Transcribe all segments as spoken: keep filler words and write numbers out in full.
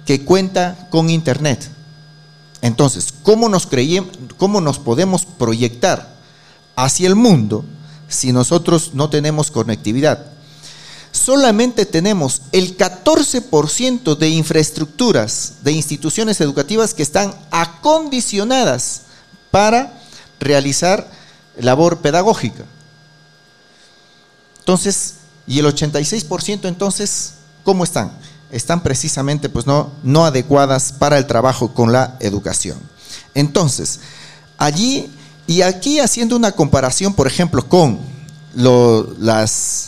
que cuenta con internet. Entonces, ¿cómo nos creíamos, cómo nos podemos proyectar hacia el mundo si nosotros no tenemos conectividad? Solamente tenemos el catorce por ciento de infraestructuras de instituciones educativas que están acondicionadas para realizar labor pedagógica. Entonces, y el ochenta y seis por ciento entonces, ¿cómo están? Están precisamente pues no, no adecuadas para el trabajo con la educación. Entonces, allí y aquí haciendo una comparación, por ejemplo, con lo, las...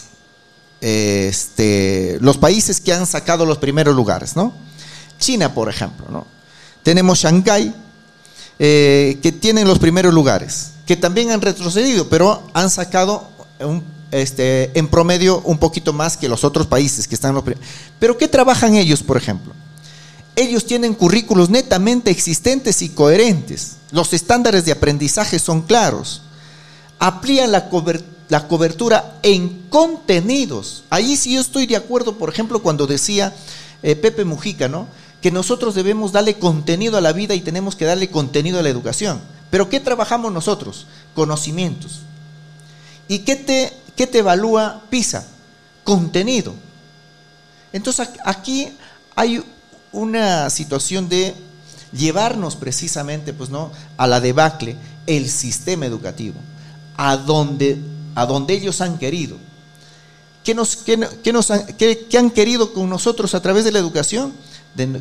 Este, los países que han sacado los primeros lugares, ¿no? China, por ejemplo, ¿no? Tenemos Shanghái, eh, que tienen los primeros lugares, que también han retrocedido, pero han sacado un, este, en promedio un poquito más que los otros países que están en los primeros. Pero ¿qué trabajan ellos, por ejemplo? Ellos tienen currículos netamente existentes y coherentes. Los estándares de aprendizaje son claros. Amplían la cobertura la cobertura en contenidos. Ahí sí yo estoy de acuerdo, por ejemplo, cuando decía eh, Pepe Mujica, ¿no? Que nosotros debemos darle contenido a la vida y tenemos que darle contenido a la educación. ¿Pero qué trabajamos nosotros? Conocimientos. ¿Y qué te, qué te evalúa PISA? Contenido. Entonces aquí hay una situación de llevarnos precisamente, pues, ¿no?, a la debacle el sistema educativo, a donde a donde ellos han querido. ¿Qué, nos, qué, qué, nos han, qué, qué han querido con nosotros a través de la educación? De,